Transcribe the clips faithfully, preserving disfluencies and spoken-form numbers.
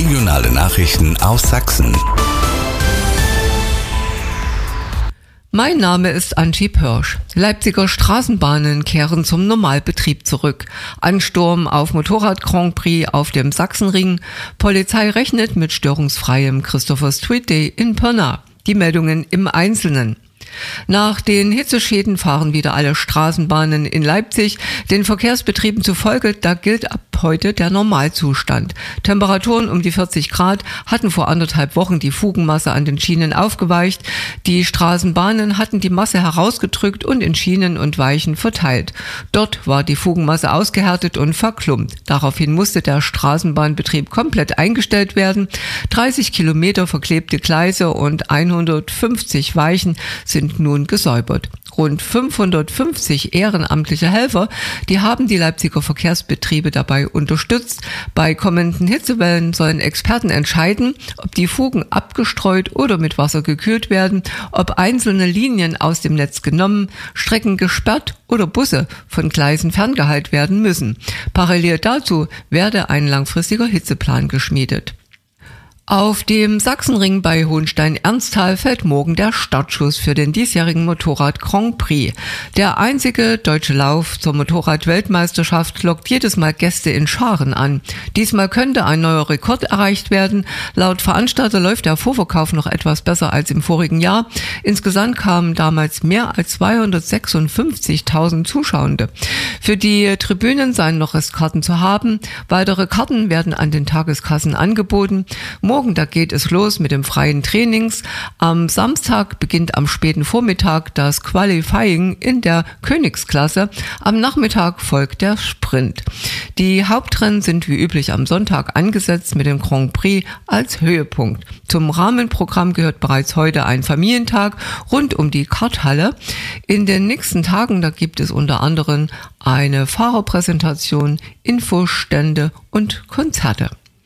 Regionale Nachrichten aus Sachsen. Mein Name ist Angie Pörsch. Leipziger Straßenbahnen kehren zum Normalbetrieb zurück. Ansturm auf Motorrad Grand Prix auf dem Sachsenring. Polizei rechnet mit störungsfreiem Christopher Street Day in Pirna. Die Meldungen im Einzelnen. Nach den Hitzeschäden fahren wieder alle Straßenbahnen in Leipzig. Den Verkehrsbetrieben zufolge, da gilt ab heute der Normalzustand. Temperaturen um die vierzig Grad hatten vor anderthalb Wochen die Fugenmasse an den Schienen aufgeweicht. Die Straßenbahnen hatten die Masse herausgedrückt und in Schienen und Weichen verteilt. Dort war die Fugenmasse ausgehärtet und verklumpt. Daraufhin musste der Straßenbahnbetrieb komplett eingestellt werden. dreißig Kilometer verklebte Gleise und hundertfünfzig Weichen sind nun gesäubert. Rund fünfhundertfünfzig ehrenamtliche Helfer, die haben die Leipziger Verkehrsbetriebe dabei unterstützt. Bei kommenden Hitzewellen sollen Experten entscheiden, ob die Fugen abgestreut oder mit Wasser gekühlt werden, ob einzelne Linien aus dem Netz genommen, Strecken gesperrt oder Busse von Gleisen ferngehalten werden müssen. Parallel dazu werde ein langfristiger Hitzeplan geschmiedet. Auf dem Sachsenring bei Hohenstein-Ernsthal fällt morgen der Startschuss für den diesjährigen Motorrad Grand Prix. Der einzige deutsche Lauf zur Motorrad-Weltmeisterschaft lockt jedes Mal Gäste in Scharen an. Diesmal könnte ein neuer Rekord erreicht werden. Laut Veranstalter läuft der Vorverkauf noch etwas besser als im vorigen Jahr. Insgesamt kamen damals mehr als zweihundertsechsundfünfzigtausend Zuschauende. Für die Tribünen seien noch Restkarten zu haben. Weitere Karten werden an den Tageskassen angeboten. Morgen, da geht es los mit dem freien Trainings. Am Samstag beginnt am späten Vormittag das Qualifying in der Königsklasse. Am Nachmittag folgt der Sprint. Die Hauptrennen sind wie üblich am Sonntag angesetzt mit dem Grand Prix als Höhepunkt. Zum Rahmenprogramm gehört bereits heute ein Familientag rund um die Karthalle. In den nächsten Tagen, da gibt es unter anderem eine Fahrerpräsentation, Infostände und Konzerte.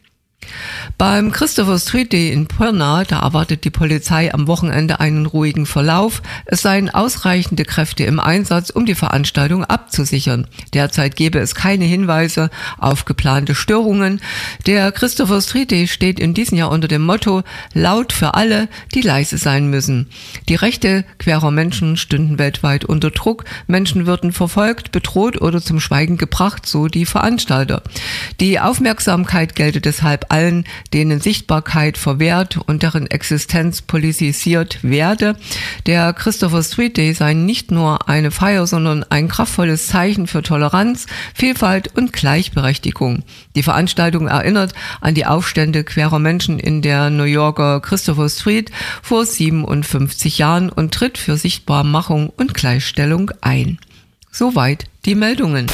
Beim Christopher Street Day in Pirna, da erwartet die Polizei am Wochenende einen ruhigen Verlauf. Es seien ausreichende Kräfte im Einsatz, um die Veranstaltung abzusichern. Derzeit gebe es keine Hinweise auf geplante Störungen. Der Christopher Street Day steht in diesem Jahr unter dem Motto laut für alle, die leise sein müssen. Die Rechte queerer Menschen stünden weltweit unter Druck. Menschen würden verfolgt, bedroht oder zum Schweigen gebracht, so die Veranstalter. Die Aufmerksamkeit gelte deshalb allen, denen Sichtbarkeit verwehrt und deren Existenz politisiert werde. Der Christopher Street Day sei nicht nur eine Feier, sondern ein kraftvolles Zeichen für Toleranz, Vielfalt und Gleichberechtigung. Die Veranstaltung erinnert an die Aufstände queerer Menschen in der New Yorker Christopher Street vor siebenundfünfzig Jahren und tritt für Sichtbarmachung und Gleichstellung ein. Soweit die Meldungen.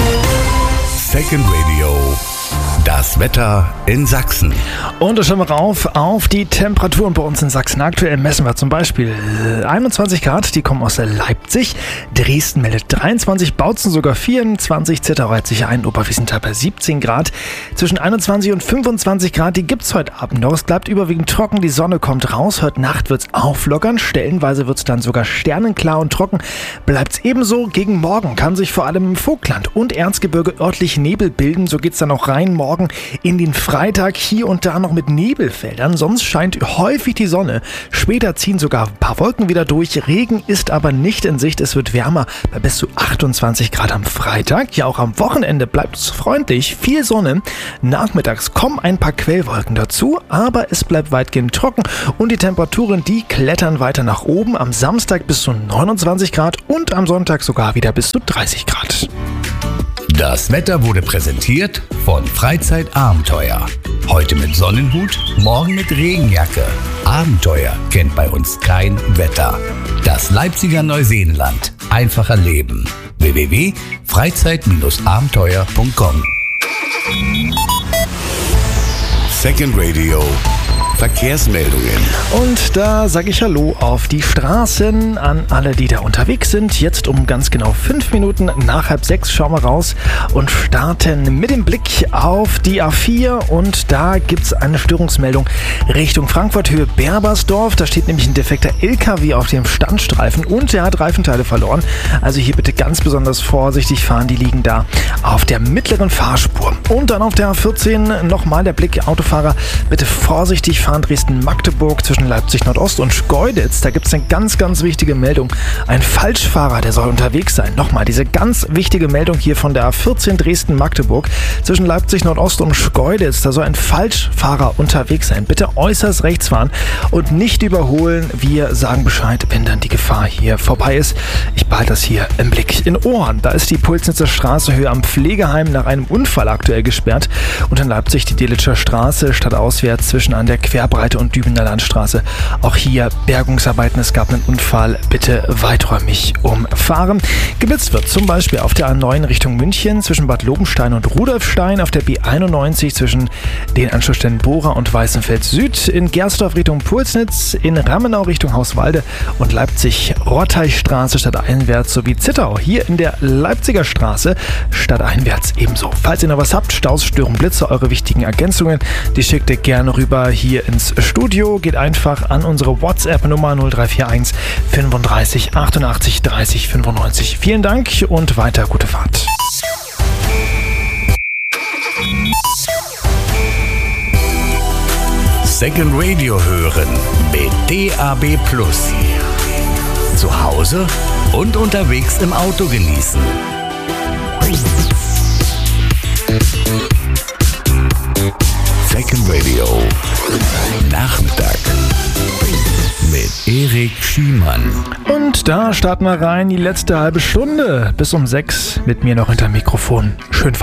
Second Radio. Das Wetter in Sachsen. Und da schauen wir rauf auf die Temperaturen bei uns in Sachsen. Aktuell messen wir zum Beispiel einundzwanzig Grad, die kommen aus Leipzig. Dresden meldet dreiundzwanzig, Bautzen sogar vierundzwanzig, Zittau reiht sich ein, Oberwiesenthal bei siebzehn Grad. Zwischen einundzwanzig und fünfundzwanzig Grad, die gibt's heute Abend noch. Es bleibt überwiegend trocken, die Sonne kommt raus. Heute Nacht wird's auflockern, stellenweise wird's dann sogar sternenklar und trocken. Bleibt's ebenso gegen morgen, kann sich vor allem im Vogtland und Erzgebirge örtlich Nebel bilden. So geht's dann auch rein morgen in den Freitag, hier und da noch mit Nebelfeldern. Sonst scheint häufig die Sonne. Später ziehen sogar ein paar Wolken wieder durch. Regen ist aber nicht in Sicht. Es wird wärmer bei bis zu achtundzwanzig Grad am Freitag. Ja, auch am Wochenende bleibt es freundlich. Viel Sonne. Nachmittags kommen ein paar Quellwolken dazu, aber es bleibt weitgehend trocken und die Temperaturen, die klettern weiter nach oben. Am Samstag bis zu neunundzwanzig Grad und am Sonntag sogar wieder bis zu dreißig Grad. Das Wetter wurde präsentiert von Freizeitabenteuer. Heute mit Sonnenhut, morgen mit Regenjacke. Abenteuer kennt bei uns kein Wetter. Das Leipziger Neuseenland. Einfach erleben. w w w punkt freizeit abenteuer punkt com Second Radio. Verkehrsmeldungen. Und da sage ich Hallo auf die Straßen an alle, die da unterwegs sind. Jetzt um ganz genau fünf Minuten nach halb sechs schauen wir raus und starten mit dem Blick auf die A vier. Und da gibt es eine Störungsmeldung Richtung Frankfurt, Höhe Berbersdorf. Da steht nämlich ein defekter L K W auf dem Standstreifen und der hat Reifenteile verloren. Also hier bitte ganz besonders vorsichtig fahren. Die liegen da auf der mittleren Fahrspur. Und dann auf der A vierzehn nochmal der Blick. Autofahrer, bitte vorsichtig fahren. Dresden-Magdeburg zwischen Leipzig Nordost und Schkeuditz. Da gibt es eine ganz, ganz wichtige Meldung. Ein Falschfahrer, der soll unterwegs sein. Nochmal diese ganz wichtige Meldung hier von der A vierzehn Dresden-Magdeburg zwischen Leipzig Nordost und Schkeuditz. Da soll ein Falschfahrer unterwegs sein. Bitte äußerst rechts fahren und nicht überholen. Wir sagen Bescheid, wenn dann die Gefahr hier vorbei ist. Ich behalte das hier im Blick. In Ohren, da ist die Pulsnitzer Straße Höhe am Pflegeheim nach einem Unfall aktuell gesperrt. Und in Leipzig die Delitzscher Straße stadtauswärts zwischen an der Querbreite und Dübener Landstraße. Auch hier Bergungsarbeiten, es gab einen Unfall. Bitte weiträumig umfahren. Geblitzt wird zum Beispiel auf der A neun Richtung München zwischen Bad Lobenstein und Rudolfstein, auf der B einundneunzig zwischen den Anschlussstellen Bora und Weißenfeld Süd, in Gersdorf Richtung Pulsnitz, in Rammenau Richtung Hauswalde und Leipzig-Rorteichstraße stadteinwärts sowie Zittau hier in der Leipziger Straße stadteinwärts ebenso. Falls ihr noch was habt, Staus, Störungen, Blitze, eure wichtigen Ergänzungen, die schickt ihr gerne rüber hier ins Studio. Geht einfach an unsere WhatsApp-Nummer null drei vier eins fünfunddreißig achtundachtzig dreißig fünfundneunzig. Vielen Dank und weiter gute Fahrt. Second Radio hören mit D A B Plus. Zu Hause und unterwegs im Auto genießen. Second Radio Nachmittag mit Erik Schiemann. Und da starten wir rein, die letzte halbe Stunde bis um sechs mit mir noch hinterm Mikrofon. Schön